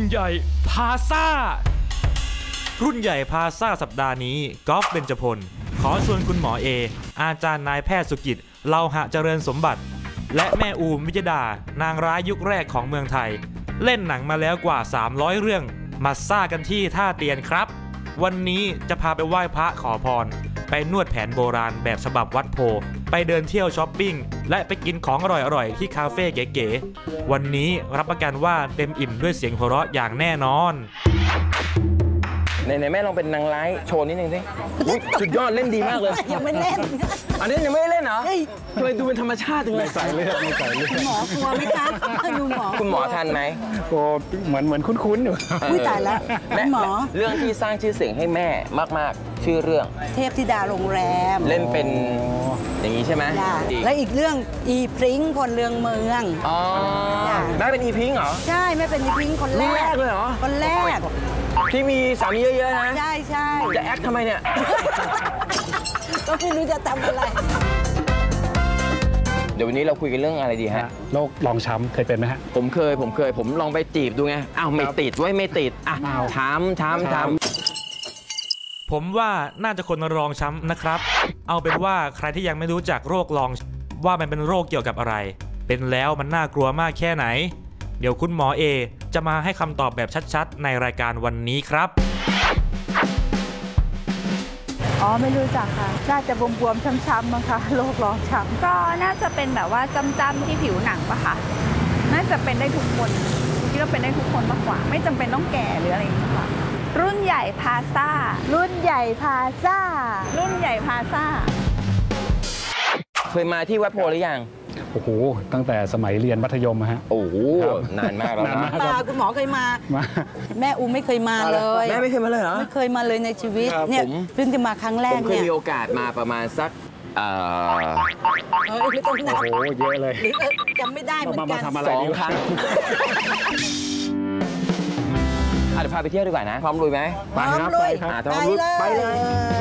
ใหญ่พาซ่ารุ่นใหญ่พาซ่าสัปดาห์นี้กอล์ฟเบญจพลขอชวนคุณหมอเออาจารย์นายแพทย์สุกิจเลาหะเจริญสมบัติและแม่อูมวิจดานางร้ายยุคแรกของเมืองไทยเล่นหนังมาแล้วกว่า300เรื่องมาซ่ากันที่ท่าเตียนครับวันนี้จะพาไปไหว้พระขอพรไปนวดแผนโบราณแบบฉบับวัดโพไปเดินเที่ยวช้อปปิ้งและไปกินของอร่อยๆที่คาเฟ่เก๋ๆวันนี้รับประกันว่าเต็มอิ่มด้วยเสียงหัวเราะอย่างแน่นอนไหนแม่ลองเป็นนางร้ายโชว์นิดนึงสิสุดยอดเล่นดีมากเลยยังไม่เล่นอันนี้ยังไม่ได้เล่นเหรอทำไมดูเป็นธรรมชาติจังเลยไม่ใส่เลือดคุณหมอกลัวไหมคะดูหมอคุณหมอทันไหมโอ้เหมือนคุ้นๆอยู่อุ้ยตายแล้วคุณหมอเรื่องที่สร้างชื่อเสียงให้แม่มากๆชื่อเรื่องเทพธิดาโรงแรมเล่นเป็นอย่างนี้ใช่ไหมและอีกเรื่องอีพริ้งพลเรืองเมืองอ๋อแม่เป็นอีพริ้งเหรอใช่แม่เป็นอีพริ้งคนแรกเลยเหรอคนแรกที่มีสามีเยอะๆนะใช่ใช่จะแอคทำไมเนี่ยก็ไม่รู้จะทำอะไรเดี๋ยววันนี้เราคุยกันเรื่องอะไรดีฮะโรครองช้ำเคยเป็นไหมฮะผมเคยผมลองไปจีบดูไงอ้าวไม่ติดไว้ไม่ติดอ่ะถามผมว่าน่าจะคนรองช้ำนะครับเอาเป็นว่าใครที่ยังไม่รู้จักโรครองว่ามันเป็นโรคเกี่ยวกับอะไรเป็นแล้วมันน่ากลัวมากแค่ไหนเดี๋ยวคุณหมอเอจะมาให้คำตอบแบบชัดๆในรายการวันนี้ครับอ๋อไม่รู้จักค่ะน่าจะบวมๆช้ำๆมั้งคะโรครองช้ำก็น่าจะเป็นแบบว่าจ้ำๆที่ผิวหนังปะคะน่าจะเป็นได้ทุกคนคิดว่าเป็นได้ทุกคนมากกว่าไม่จำเป็นต้องแก่หรืออะไรอย่างเงี้ยค่ะรุ่นใหญ่พาซ่ารุ่นใหญ่พาซ่ารุ่นใหญ่พาซ่าเคยมาที่วัดโพหรือยังโอ้โหตั้งแต่สมัยเรียนมัธยมฮะโอ้โหนานมากแล้วนะคุณหมอเคยมาแม่อูไม่เคยมาเลยแม่ไม่เคยมาเลยเหรอไม่เคยมาเลยในชีวิตเนี่ยเพิ่งจะมาครั้งแรกเนี่ยผมเคยมีโอกาสมาประมาณสักไม่ต้องนับโอ้โหเยอะเลยจำไม่ได้เหมือนกัน 2 ครั้งเดี๋ยวพาไปเที่ยวดีกว่านะพร้อมลุยไหมพร้อมลุยไปเลย